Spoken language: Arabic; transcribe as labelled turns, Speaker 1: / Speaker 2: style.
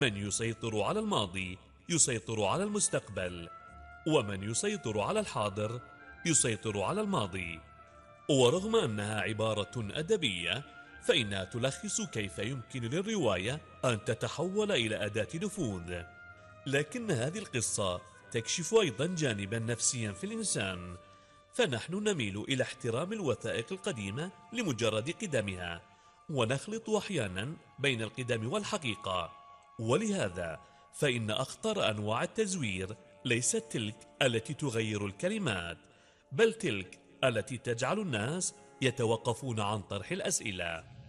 Speaker 1: من يسيطر على الماضي يسيطر على المستقبل، ومن يسيطر على الحاضر يسيطر على الماضي. ورغم أنها عبارة أدبية، فإنها تلخص كيف يمكن للرواية أن تتحول إلى أداة نفوذ. لكن هذه القصة تكشف أيضا جانبا نفسيا في الإنسان، فنحن نميل إلى احترام الوثائق القديمة لمجرد قدمها، ونخلط أحيانا بين القدم والحقيقة. ولهذا فإن أخطر أنواع التزوير ليست تلك التي تغير الكلمات، بل تلك التي تجعل الناس يتوقفون عن طرح الأسئلة.